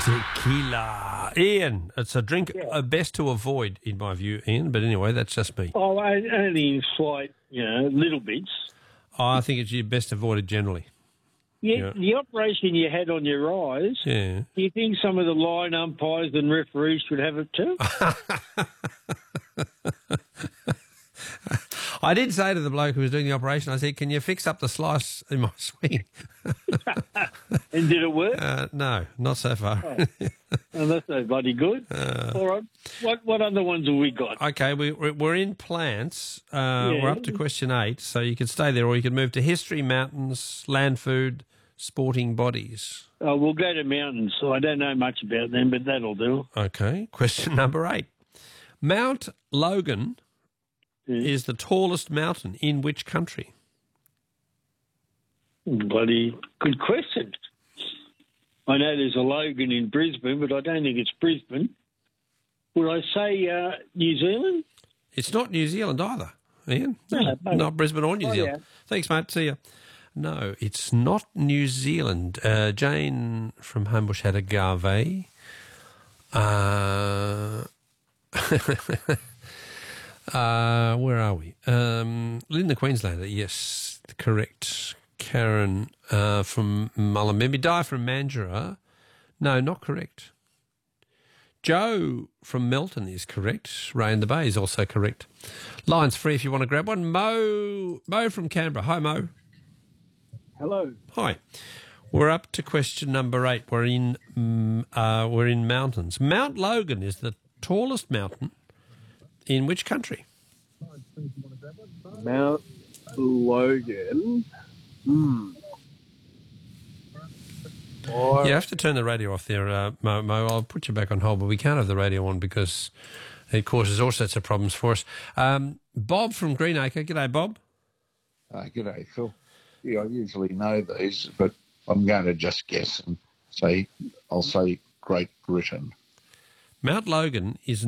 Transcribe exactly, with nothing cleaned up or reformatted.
Tequila. Ian, it's a drink Yeah. uh, best to avoid, in my view, Ian. But anyway, that's just me. Oh, I- only in slight, you know, little bits. Oh, I think it's your best avoided generally. Yeah, Yeah. the operation you had on your eyes, Yeah. do you think some of the line umpires and referees should have it too? I did say to the bloke who was doing the operation, I said, can you fix up the slice in my swing? And did it work? Uh, no, not so far. Oh, that's no bloody good. Uh. All right. What what other ones have we got? Okay, we, we're we're in plants. Uh, Yeah. We're up to question eight, so you can stay there or you can move to history, mountains, land food, sporting bodies. Oh, we'll go to mountains. So I don't know much about them, but that'll do. Okay, question number eight. Mount Logan Yeah. is the tallest mountain in which country? Bloody good question. I know there's a Logan in Brisbane, but I don't think it's Brisbane. Would I say uh, New Zealand? It's not New Zealand either, Ian. No, no. Not Brisbane or New Oh, Zealand. yeah. Thanks, mate. See you. No, it's not New Zealand. Uh, Jane from Homebush had a Garvey. Uh, uh, where are we? Um, Linda Queenslander, yes, correct. Karen uh, from Mullumbimby. Di from Mandurah. No, not correct. Joe from Melton is correct. Ray in the Bay is also correct. Line's free if you want to grab one. Mo, Mo from Canberra. Hi, Mo. Hello. Hi. We're up to question number eight. We're in mm, uh, we're in mountains. Mount Logan is the tallest mountain in which country? Mount Logan. Hmm. Or, You have to turn the radio off there, uh, Mo, Mo. I'll put you back on hold, but we can't have the radio on because it causes all sorts of problems for us. Um, Bob from Greenacre. G'day, Bob. Uh, g'day, Phil. Yeah, I usually know these, but I'm going to just guess and say, I'll say Great Britain. Mount Logan is